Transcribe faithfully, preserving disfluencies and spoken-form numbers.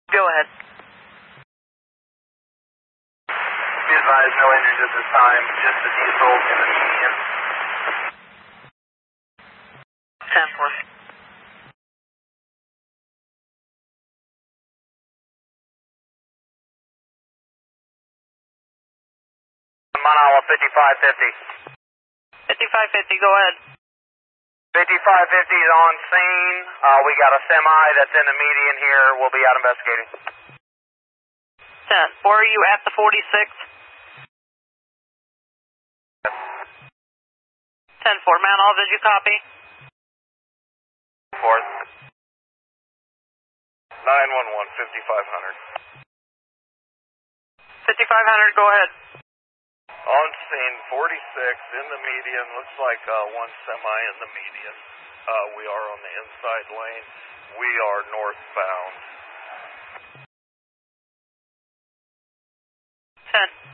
Go ahead. Be advised, no injuries at this time, just the diesel in the median. ten four. Manawa fifty-five fifty. fifty-five fifty, go ahead. fifty-five fifty is on scene. Uh, we got a semi that's in the median here. We'll be out investigating. ten. Or are you at the forty-six? ten four. Mount All, did you copy? Fourth. nine one one, fifty-five hundred. fifty-five hundred, go ahead. On scene, forty-six in the median. Looks like uh, one semi in the median. Uh, we are on the inside lane. We are northbound. ten.